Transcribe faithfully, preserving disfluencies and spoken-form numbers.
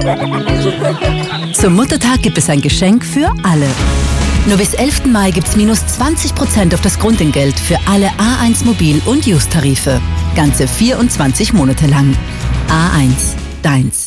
Zum Muttertag gibt es ein Geschenk für alle. Nur bis elften Mai gibt's minus zwanzig Prozent auf das Grundentgelt für alle A eins Mobil- und Use-Tarife. Ganze vierundzwanzig Monate lang. A eins, deins.